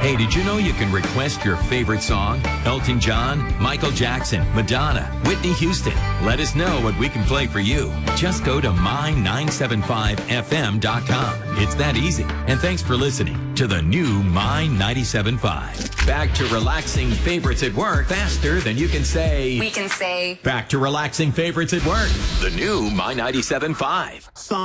Hey, did you know you can request your favorite song? Elton John, Michael Jackson, Madonna, Whitney Houston. Let us know what we can play for you. Just go to my975fm.com. It's that easy. And thanks for listening to the new My 97.5. Back to relaxing favorites at work faster than you can say. We can say. Back to relaxing favorites at work. The new My 97.5.